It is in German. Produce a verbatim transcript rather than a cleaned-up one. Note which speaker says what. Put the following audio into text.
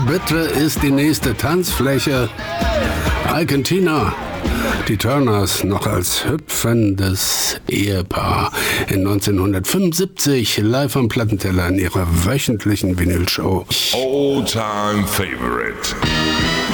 Speaker 1: bitte ist die nächste Tanzfläche. Ike und Tina, die Turners, noch als hüpfendes Ehepaar. In neunzehnhundertfünfundsiebzig live am Plattenteller in ihrer wöchentlichen Vinylshow.
Speaker 2: All-time favorite.